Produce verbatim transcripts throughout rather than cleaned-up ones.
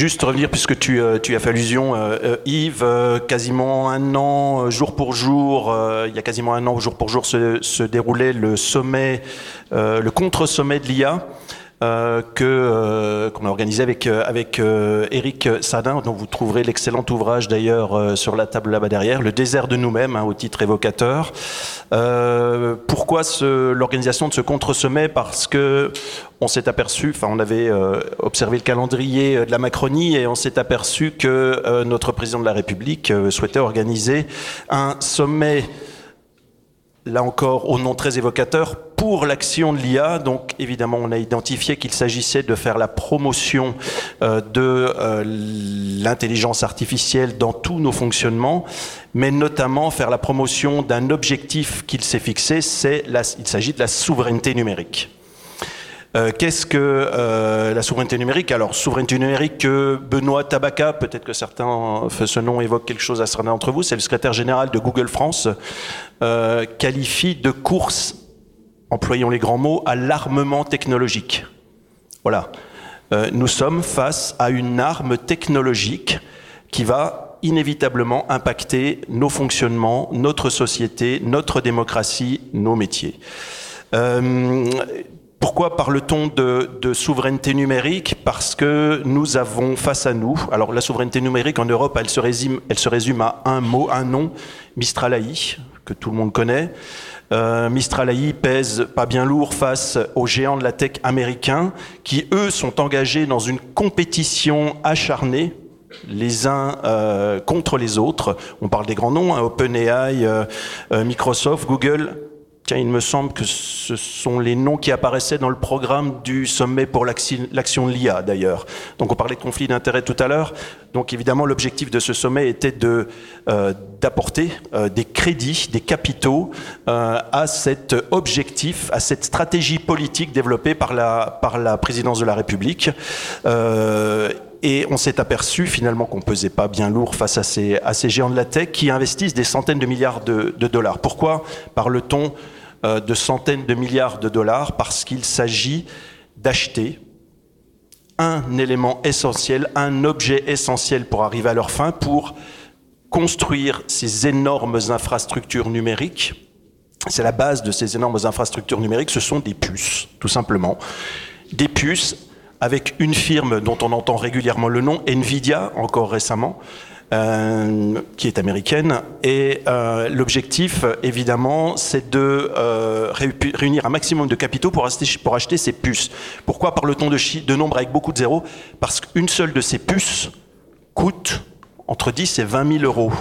juste revenir, puisque tu, euh, tu as fait allusion, euh, Yves, euh, quasiment un an, jour pour jour, euh, il y a quasiment un an, jour pour jour, se, se déroulait le sommet, euh, le contre-sommet de l'I A. Euh, que euh, qu'on a organisé avec euh, avec euh, Éric Sadin, dont vous trouverez l'excellent ouvrage d'ailleurs euh, sur la table là-bas derrière, Le désert de nous-mêmes, hein, au titre évocateur. Euh, pourquoi ce, l'organisation de ce contre-sommet? Parce que on s'est aperçu, enfin on avait euh, observé le calendrier de la Macronie et on s'est aperçu que euh, notre président de la République euh, souhaitait organiser un sommet, là encore au nom très évocateur, pour l'action de l'I A. Donc évidemment on a identifié qu'il s'agissait de faire la promotion euh, de euh, l'intelligence artificielle dans tous nos fonctionnements, mais notamment faire la promotion d'un objectif qu'il s'est fixé, c'est la, il s'agit de la souveraineté numérique. Euh, qu'est-ce que euh, la souveraineté numérique? Alors, souveraineté numérique que Benoît Tabaka, peut-être que certains, ce nom évoque quelque chose à certains d'entre vous, c'est le secrétaire général de Google France, euh, qualifie de course, employons les grands mots, à l'armement technologique. Voilà. Euh, nous sommes face à une arme technologique qui va inévitablement impacter nos fonctionnements, notre société, notre démocratie, nos métiers. Euh, Pourquoi parle-t-on de, de souveraineté numérique? Parce que nous avons face à nous, alors la souveraineté numérique en Europe, elle se résume, elle se résume à un mot, un nom, Mistral A I, que tout le monde connaît. Euh, Mistral A I pèse pas bien lourd face aux géants de la tech américains qui, eux, sont engagés dans une compétition acharnée, les uns euh, contre les autres. On parle des grands noms, hein, OpenAI, euh, euh, Microsoft, Google. Tiens, il me semble que ce sont les noms qui apparaissaient dans le programme du sommet pour l'action de l'I A, d'ailleurs. Donc on parlait de conflit d'intérêts tout à l'heure. Donc évidemment, l'objectif de ce sommet était de, euh, d'apporter euh, des crédits, des capitaux euh, à cet objectif, à cette stratégie politique développée par la, par la présidence de la République. Euh, Et on s'est aperçu finalement qu'on ne pesait pas bien lourd face à ces, à ces géants de la tech qui investissent des centaines de milliards de, de dollars. Pourquoi parle-t-on euh, de centaines de milliards de dollars? Parce qu'il s'agit d'acheter un élément essentiel, un objet essentiel pour arriver à leur fin, pour construire ces énormes infrastructures numériques. C'est la base de ces énormes infrastructures numériques, ce sont des puces, tout simplement. Des puces avec une firme dont on entend régulièrement le nom, Nvidia, encore récemment, euh, qui est américaine. Et euh, l'objectif, évidemment, c'est de euh, réunir un maximum de capitaux pour acheter, pour acheter ces puces. Pourquoi parle-t-on de, de nombres avec beaucoup de zéros? Parce qu'une seule de ces puces coûte entre dix et vingt mille euros.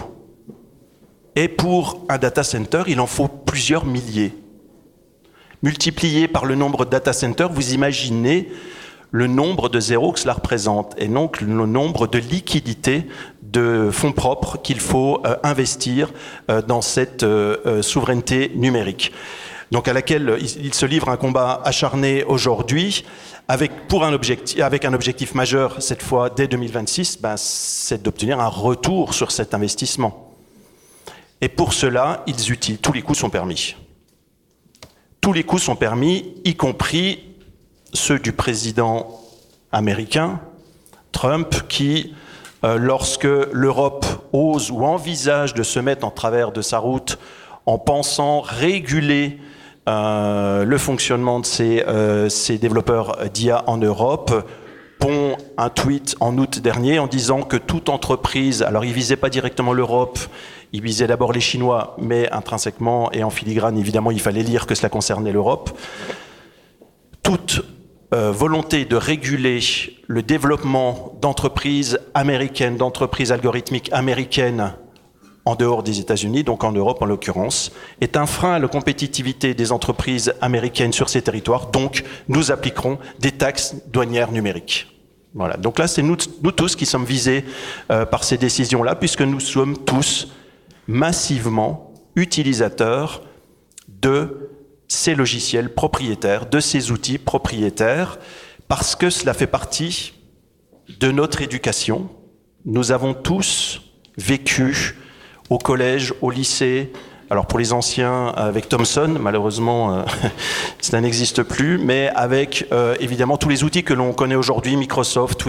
Et pour un data center, il en faut plusieurs milliers. Multiplié par le nombre de data centers, vous imaginez le nombre de zéros que cela représente, et donc le nombre de liquidités, de fonds propres qu'il faut euh, investir euh, dans cette euh, euh, souveraineté numérique. Donc à laquelle il, il se livre un combat acharné aujourd'hui, avec, pour un objectif, avec un objectif majeur, cette fois dès deux mille vingt-six, ben, c'est d'obtenir un retour sur cet investissement. Et pour cela, ils utilisent, tous les coups sont permis. Tous les coups sont permis, y compris ceux du président américain, Trump, qui, euh, lorsque l'Europe ose ou envisage de se mettre en travers de sa route en pensant réguler euh, le fonctionnement de ces, euh, ces développeurs d'I A en Europe, pond un tweet en août dernier en disant que toute entreprise, alors il visait pas directement l'Europe, il visait d'abord les Chinois, mais intrinsèquement et en filigrane, évidemment, il fallait lire que cela concernait l'Europe. Toute Euh, volonté de réguler le développement d'entreprises américaines, d'entreprises algorithmiques américaines en dehors des États-Unis, donc en Europe en l'occurrence, est un frein à la compétitivité des entreprises américaines sur ces territoires. Donc, nous appliquerons des taxes douanières numériques. Voilà. Donc là, c'est nous, nous tous qui sommes visés euh, par ces décisions-là, puisque nous sommes tous massivement utilisateurs de ces logiciels propriétaires, de ces outils propriétaires, parce que cela fait partie de notre éducation. Nous avons tous vécu au collège, au lycée, alors pour les anciens avec Thomson, malheureusement euh, ça n'existe plus, mais avec euh, évidemment tous les outils que l'on connaît aujourd'hui, Microsoft,